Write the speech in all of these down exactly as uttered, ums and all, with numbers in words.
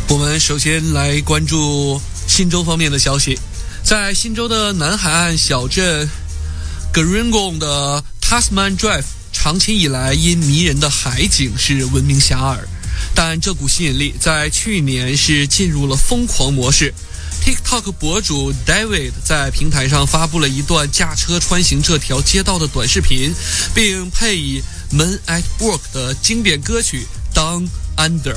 我们首先来关注新州方面的消息。在新州的南海岸小镇 Gerringong 的 Tasman Drive 长期以来因迷人的海景是闻名遐迩，但这股吸引力在去年是进入了疯狂模式。TikTok 博主 David 在平台上发布了一段驾车穿行这条街道的短视频，并配以 Men at Work 的经典歌曲 Down Under。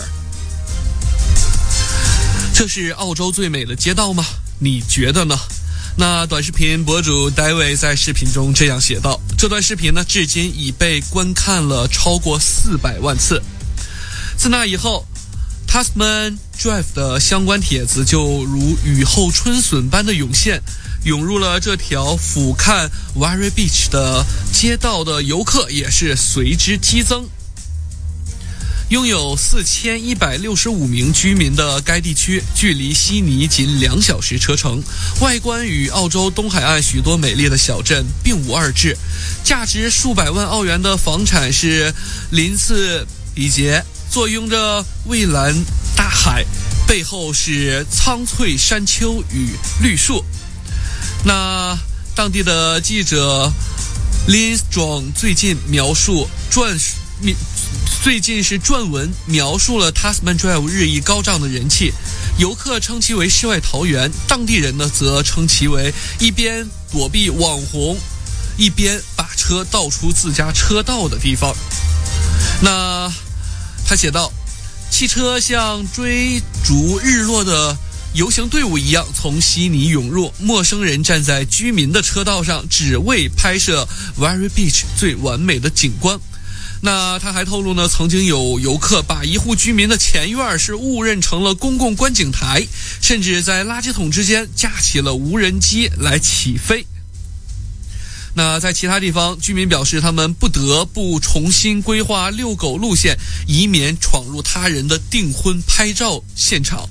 这是澳洲最美的街道吗？你觉得呢？那短视频博主 David 在视频中这样写道，这段视频呢至今已被观看了超过四百万次。自那以后Tasman Drive 的相关帖子就如雨后春笋般的涌现，涌入了这条俯瞰 Wary Beach 的街道的游客也是随之激增。拥有四千一百六十五名居民的该地区，距离悉尼仅两小时车程，外观与澳洲东海岸许多美丽的小镇并无二致。价值数百万澳元的房产是鳞次敝结，坐拥着蔚蓝大海，背后是苍翠山丘与绿树。那当地的记者 Lindstrom 最近描述撰最近是撰文描述了 Tasman Drive 日益高涨的人气，游客称其为世外桃源，当地人呢则称其为一边躲避网红，一边把车倒出自家车道的地方。那他写道，汽车像追逐日落的游行队伍一样从悉尼涌入，陌生人站在居民的车道上，只为拍摄 Wary Beach 最完美的景观。那他还透露呢，曾经有游客把一户居民的前院是误认成了公共观景台，甚至在垃圾桶之间架起了无人机来起飞。那在其他地方，居民表示他们不得不重新规划遛狗路线，以免闯入他人的订婚拍照现场。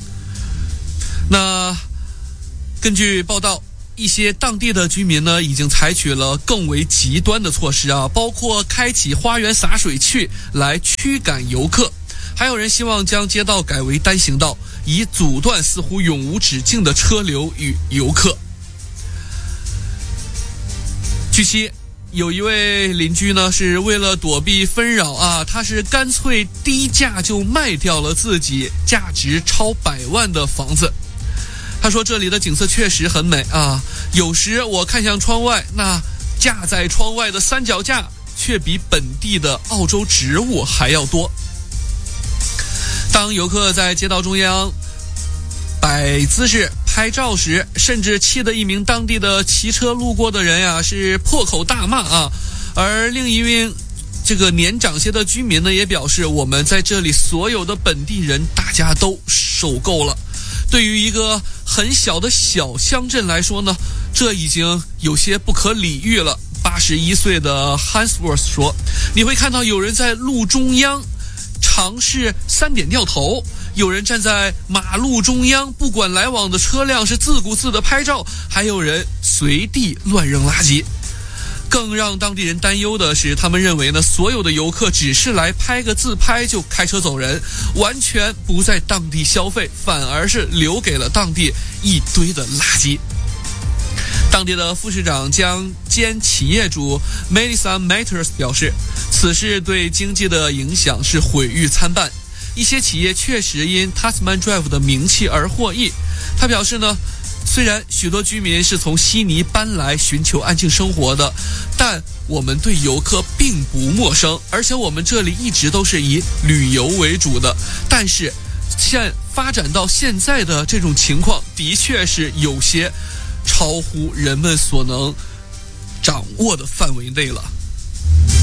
那根据报道，一些当地的居民呢，已经采取了更为极端的措施啊，包括开启花园洒水器来驱赶游客，还有人希望将街道改为单行道，以阻断似乎永无止境的车流与游客。据悉，有一位邻居呢，是为了躲避纷扰啊，他是干脆低价就卖掉了自己价值超百万的房子。他说这里的景色确实很美啊，有时我看向窗外，那架在窗外的三脚架却比本地的澳洲植物还要多。当游客在街道中央摆姿势拍照时，甚至气得一名当地的骑车路过的人呀是破口大骂啊，而另一名这个年长些的居民呢也表示，我们在这里所有的本地人大家都受够了。对于一个很小的小乡镇来说呢，这已经有些不可理喻了。八十一岁的 Hansworth 说，你会看到有人在路中央尝试三点掉头，有人站在马路中央不管来往的车辆是自顾自的拍照，还有人随地乱扔垃圾。更让当地人担忧的是，他们认为呢，所有的游客只是来拍个自拍就开车走人，完全不在当地消费，反而是留给了当地一堆的垃圾。当地的副市长将兼企业主 Melissa Matters 表示，此事对经济的影响是毁誉参半，一些企业确实因 Tasman Drive 的名气而获益。他表示呢，虽然许多居民是从悉尼搬来寻求安静生活的，但我们对游客并不陌生，而且我们这里一直都是以旅游为主的。但是现发展到现在的这种情况，的确是有些超乎人们所能掌握的范围内了。